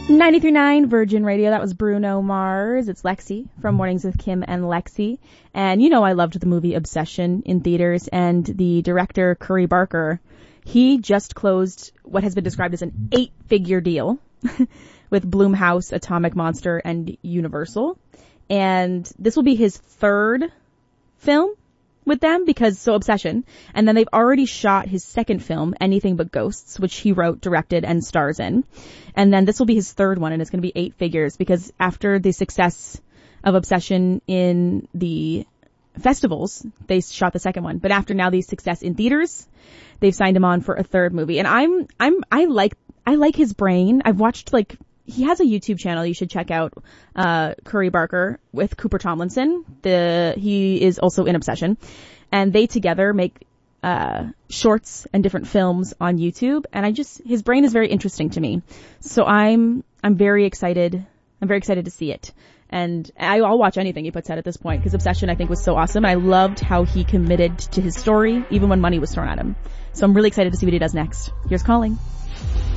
93.9 Virgin Radio. That was Bruno Mars. It's Lexi from Mornings with Kim and Lexi. And you know I loved the movie Obsession in theaters, and the director, Curry Barker, he just closed what has been described as an 8-figure deal with Blumhouse, Atomic Monster, and Universal. And this will be his third film with them, so Obsession. And then they've already shot his second film, Anything But Ghosts, which he wrote, directed, and stars in. And then this will be his third one, and it's going to be 8 figures, because after the success of Obsession in the festivals, they shot the second one. But after now the success in theaters, they've signed him on for a third movie. And I like his brain. I've watched, he has a YouTube channel you should check out, Curry Barker, with Cooper Tomlinson. He is also in Obsession. And they together make shorts and different films on YouTube. And his brain is very interesting to me. So I'm very excited. I'm very excited to see it. And I'll watch anything he puts out at this point, because Obsession, I think, was so awesome. I loved how he committed to his story, even when money was thrown at him. So I'm really excited to see what he does next. Here's Calling.